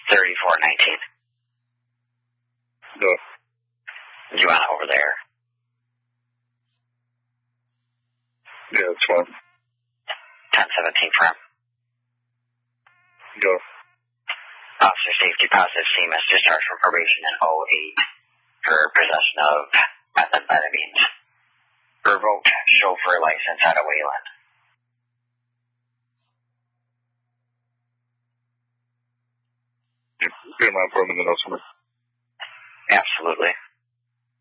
3419. Go. Do you want it over there? Yeah, it's fine. 1017 firm. Go. Officer safety positive CMS discharged from probation in 08 for possession of methamphetamines. Revoked chauffeur license out of Wayland. Do you mind putting in the notes for me? Absolutely.